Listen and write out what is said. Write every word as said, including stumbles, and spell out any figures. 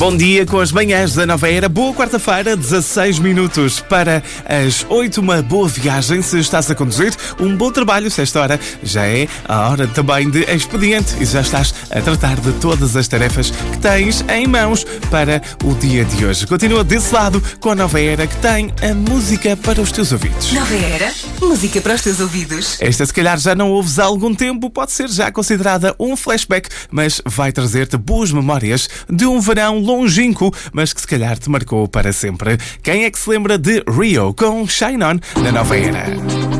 Bom dia com as manhãs da Nova Era. Boa quarta-feira, dezasseis minutos para as oito. Uma boa viagem se estás a conduzir. Um bom trabalho se esta hora já é a hora também de expediente e já estás a tratar de todas as tarefas que tens em mãos para o dia de hoje. Continua desse lado com a Nova Era, que tem a música para os teus ouvidos. Nova Era, música para os teus ouvidos. Esta se calhar já não ouves há algum tempo, pode ser já considerada um flashback, mas vai trazer-te boas memórias de um verão longínquo, mas que se calhar te marcou para sempre. Quem é que se lembra de Rio com Shine On na Nova Era?